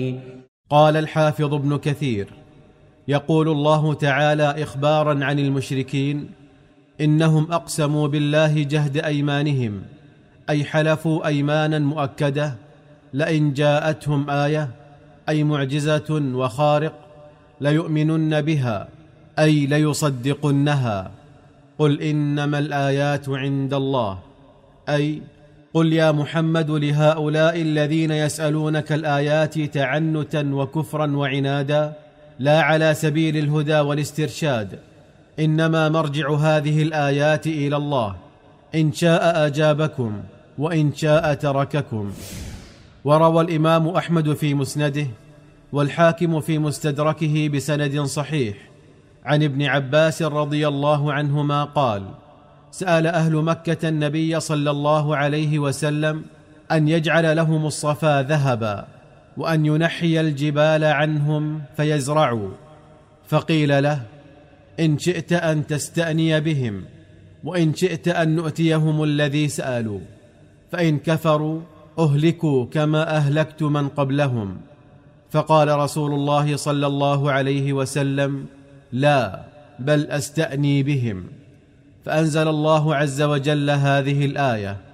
قال الحافظ ابن كثير: يقول الله تعالى إخبارا عن المشركين: إنهم أقسموا بالله جهد أيمانهم، أي حلفوا أيمانا مؤكدة لئن جاءتهم آية أي معجزة وخارق ليؤمنن بها، أي ليصدقنها. قل إنما الآيات عند الله، أي قل يا محمد لهؤلاء الذين يسألونك الآيات تعنتا وكفرا وعنادا لا على سبيل الهدى والاسترشاد، إنما مرجع هذه الآيات إلى الله، إن شاء أجابكم وإن شاء ترككم. وروى الإمام أحمد في مسنده والحاكم في مستدركه بسند صحيح عن ابن عباس رضي الله عنهما قال: سأل أهل مكة النبي صلى الله عليه وسلم أن يجعل لهم الصفا ذهبا وأن ينحي الجبال عنهم فيزرعوا، فقيل له: إن شئت أن تستأني بهم، وإن شئت أن نؤتيهم الذي سألوا، فإن كفروا أهلكوا كما أهلكت من قبلهم. فقال رسول الله صلى الله عليه وسلم: لا، بل أستأني بهم. فأنزل الله عز وجل هذه الآية: